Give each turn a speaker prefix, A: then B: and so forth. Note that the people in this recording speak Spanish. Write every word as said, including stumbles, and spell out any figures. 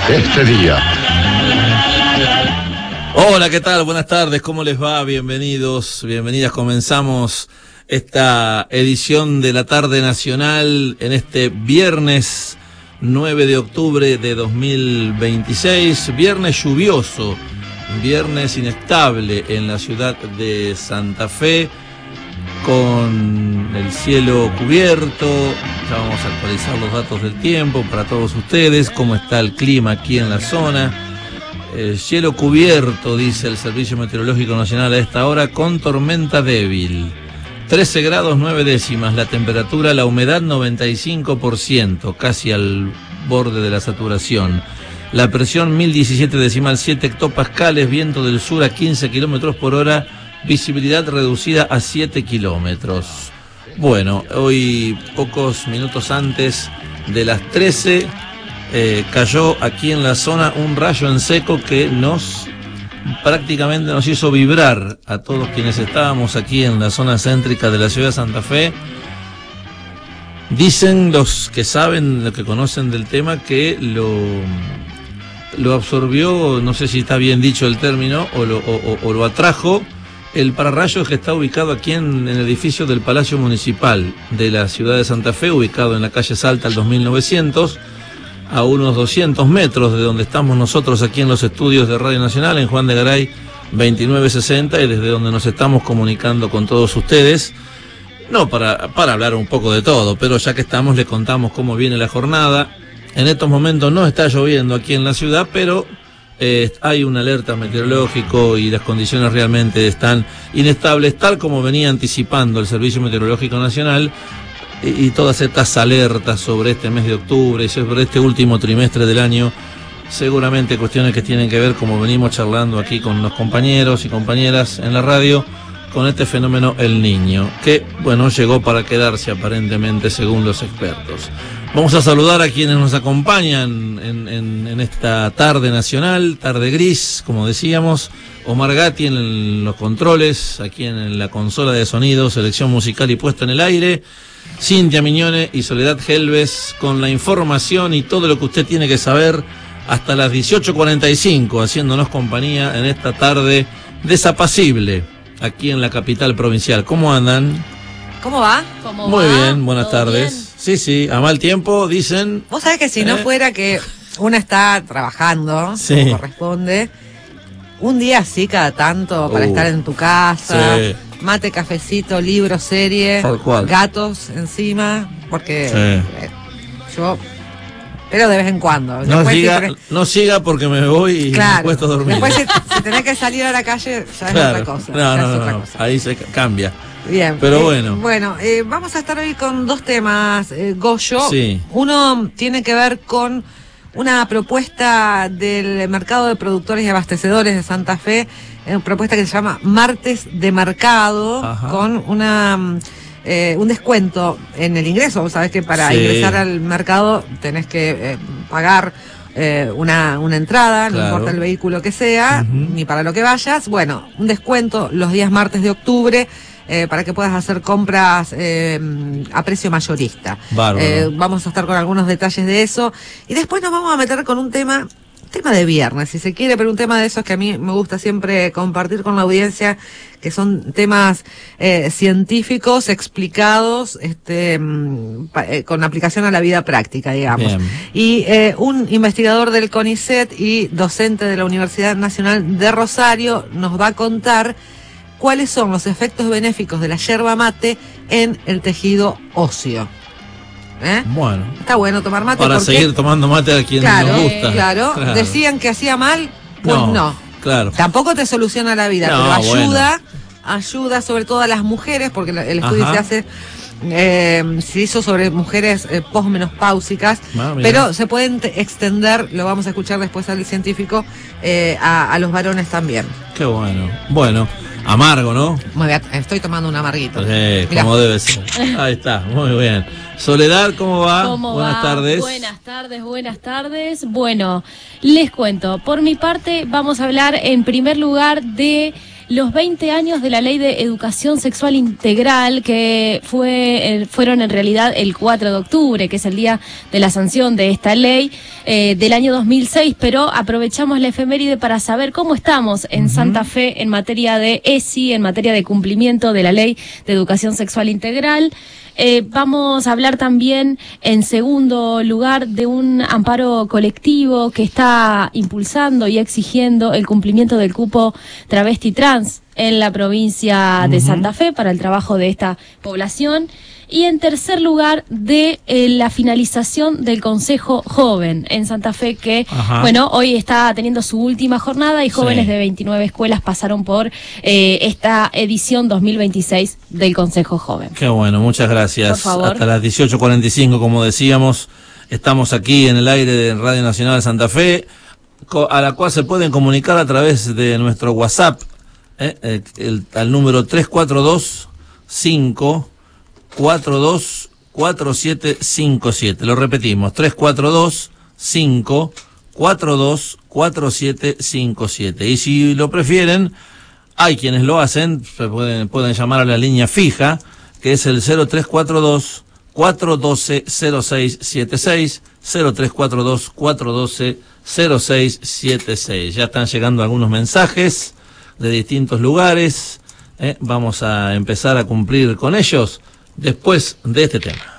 A: este día.
B: Hola, ¿qué tal? Buenas tardes, ¿cómo les va? Bienvenidos, bienvenidas. Comenzamos esta edición de la Tarde Nacional en este viernes nueve de octubre de dos mil veintiséis, viernes lluvioso, viernes inestable en la ciudad de Santa Fe, con el cielo cubierto. Ya vamos a actualizar los datos del tiempo para todos ustedes, cómo está el clima aquí en la zona. El cielo cubierto, dice el Servicio Meteorológico Nacional a esta hora, con tormenta débil. trece grados nueve décimas, la temperatura, la humedad noventa y cinco por ciento, casi al borde de la saturación. La presión mil diecisiete decimal siete hectopascales, viento del sur a quince kilómetros por hora, visibilidad reducida a siete kilómetros. Bueno, hoy, pocos minutos antes de las trece, eh, cayó aquí en la zona un rayo en seco que nos prácticamente nos hizo vibrar a todos quienes estábamos aquí en la zona céntrica de la ciudad de Santa Fe. Dicen los que saben, los que conocen del tema, que lo, lo absorbió, no sé si está bien dicho el término, o lo, o, o lo atrajo el pararrayos que está ubicado aquí en, en el edificio del Palacio Municipal de la ciudad de Santa Fe, ubicado en la calle Salta al dos mil novecientos, a unos doscientos metros de donde estamos nosotros aquí en los estudios de Radio Nacional, en Juan de Garay veintinueve sesenta, y desde donde nos estamos comunicando con todos ustedes, no para, para hablar un poco de todo, pero ya que estamos les contamos cómo viene la jornada. En estos momentos no está lloviendo aquí en la ciudad, pero eh, hay una alerta meteorológico y las condiciones realmente están inestables, tal como venía anticipando el Servicio Meteorológico Nacional, y todas estas alertas sobre este mes de octubre y sobre este último trimestre del año, seguramente cuestiones que tienen que ver, como venimos charlando aquí con los compañeros y compañeras en la radio, con este fenómeno El Niño, que, bueno, llegó para quedarse aparentemente según los expertos. Vamos a saludar a quienes nos acompañan en, en, en esta tarde nacional, tarde gris, como decíamos. Omar Gatti en los controles, aquí en la consola de sonido, selección musical y puesta en el aire. Cintia Miñone y Soledad Helves con la información y todo lo que usted tiene que saber hasta las dieciocho cuarenta y cinco, haciéndonos compañía en esta tarde desapacible aquí en la capital provincial. ¿Cómo andan?
C: ¿Cómo va? ¿Cómo
B: Muy
C: va?
B: bien, buenas tardes. Bien? Sí, sí, a mal tiempo, dicen.
C: Vos sabés que si
B: eh.
C: no fuera que uno está trabajando,
B: sí,
C: como corresponde, un día así cada tanto para
B: uh,
C: estar en tu casa,
B: sí,
C: mate, cafecito, libro, serie, gatos encima, porque sí, eh, yo... Pero de vez en cuando.
B: No siga,
C: si tenés...
B: no siga porque me voy y
C: claro,
B: me cuesto a dormir.
C: Después si, si tenés que salir a la calle, ya es
B: claro,
C: otra cosa.
B: No, no,
C: es
B: no,
C: otra
B: no,
C: cosa.
B: Ahí se cambia.
C: Bien.
B: Pero
C: eh,
B: bueno.
C: Bueno, eh, vamos a estar hoy con dos temas, eh, Goyo.
B: Sí.
C: Uno tiene que ver con una propuesta del mercado de productores y abastecedores de Santa Fe, una propuesta que se llama Martes de Mercado, ajá, con una... Eh, un descuento en el ingreso. Vos sabés que para sí, ingresar al mercado tenés que eh, pagar eh, una, una entrada, claro, no importa el vehículo que sea, uh-huh, ni para lo que vayas. Bueno, un descuento los días martes de octubre eh, para que puedas hacer compras eh, a precio mayorista. Eh, vamos a estar con algunos detalles de eso y después nos vamos a meter con un tema... tema de viernes, si se quiere, pero un tema de esos que a mí me gusta siempre compartir con la audiencia, que son temas eh, científicos explicados este, pa, eh, con aplicación a la vida práctica, digamos. Bien. Y eh, un investigador del CONICET y docente de la Universidad Nacional de Rosario nos va a contar cuáles son los efectos benéficos de la yerba mate en el tejido óseo. ¿Eh?
B: Bueno,
C: está bueno tomar mate
B: para
C: porque...
B: seguir tomando mate a quien
C: claro,
B: nos gusta.
C: Claro, claro, decían que hacía mal, pues no, no.
B: Claro.
C: Tampoco te soluciona la vida, no, pero ayuda, bueno, ayuda sobre todo a las mujeres, porque el estudio, ajá, se hace, eh, se hizo sobre mujeres eh, posmenopáusicas, ah, pero se pueden extender, lo vamos a escuchar después al científico, eh, a, a los varones también.
B: Qué bueno, bueno. Amargo, ¿no?
C: Muy bien, estoy tomando un amarguito.
B: Sí, como debe ser. Ahí está, muy bien. Soledad, ¿cómo va?
D: ¿Cómo
B: buenas
D: va?
B: tardes.
D: Buenas tardes, buenas tardes. Bueno, les cuento. Por mi parte, vamos a hablar en primer lugar de los veinte años de la Ley de Educación Sexual Integral, que fue eh, fueron en realidad el cuatro de octubre, que es el día de la sanción de esta ley eh, del año dos mil seis, pero aprovechamos la efeméride para saber cómo estamos en uh-huh. Santa Fe en materia de E S I, en materia de cumplimiento de la Ley de Educación Sexual Integral. Eh, vamos a hablar también, en segundo lugar, de un amparo colectivo que está impulsando y exigiendo el cumplimiento del cupo travesti trans en la provincia de uh-huh. Santa Fe para el trabajo de esta población. Y en tercer lugar, de eh, la finalización del Consejo Joven en Santa Fe, que, Ajá. bueno, hoy está teniendo su última jornada y jóvenes sí. de veintinueve escuelas pasaron por eh, esta edición dos mil veintiséis del Consejo Joven.
B: Qué bueno, muchas gracias.
D: Por favor.
B: Hasta las dieciocho cuarenta y cinco, como decíamos, estamos aquí en el aire de Radio Nacional de Santa Fe, a la cual se pueden comunicar a través de nuestro WhatsApp, eh, el, el, al número tres cuatro dos cinco cuatro dos cuatro siete cinco siete. Lo repetimos, tres cuatro dos cinco cuatro dos cuatro siete cinco siete. Y si lo prefieren, hay quienes lo hacen, se pueden, pueden llamar a la línea fija, que es el cero tres cuatro dos cuatro uno dos cero seis siete seis, cero tres cuatro dos cuatro uno dos cero seis siete seis. Ya están llegando algunos mensajes de distintos lugares, eh, vamos a empezar a cumplir con ellos después de este tema.